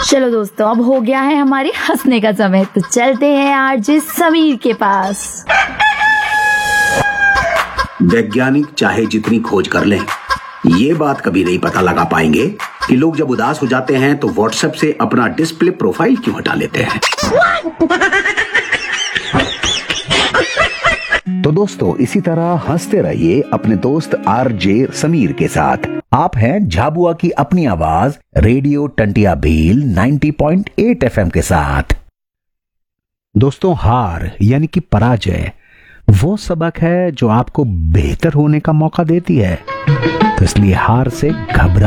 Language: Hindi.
चलो दोस्तों, अब हो गया है हमारे हंसने का समय, तो चलते हैं आरजे समीर के पास। वैज्ञानिक चाहे जितनी खोज कर लें, ये बात कभी नहीं पता लगा पाएंगे कि लोग जब उदास हो जाते हैं तो व्हाट्सएप से अपना डिस्प्ले प्रोफाइल क्यों हटा लेते हैं। तो दोस्तों, इसी तरह हंसते रहिए अपने दोस्त आरजे समीर के साथ। आप हैं झाबुआ की अपनी आवाज रेडियो टंटिया भील 90.8 एफएम के साथ। दोस्तों, हार यानी कि पराजय वो सबक है जो आपको बेहतर होने का मौका देती है, तो इसलिए हार से घबरा